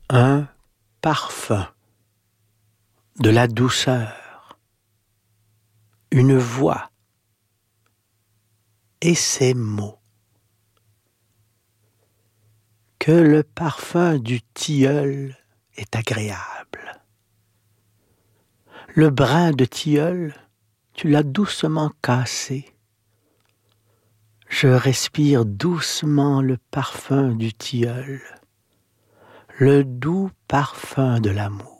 Un parfum, de la douceur, une voix et ces mots. Que le parfum du tilleul est agréable. Le brin de tilleul, tu l'as doucement cassé. Je respire doucement le parfum du tilleul, le doux parfum de l'amour.